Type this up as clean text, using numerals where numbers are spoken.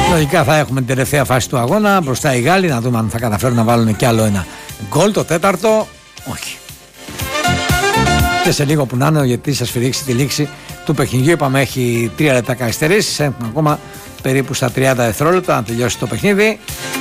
Λογικά θα έχουμε την τελευταία φάση του αγώνα. Μπροστά οι Γάλλοι, να δούμε αν θα καταφέρουν να βάλουν κι άλλο ένα γκολ. Το τέταρτο, όχι. Και σε λίγο που να είναι, γιατί σας φυρίξει τη λήξη του παιχνιδιού. Είπαμε έχει 3 λεπτά καθυστερήσεις. Έχουμε ακόμα περίπου στα 30 δευτερόλεπτα να τελειώσει το παιχνίδι.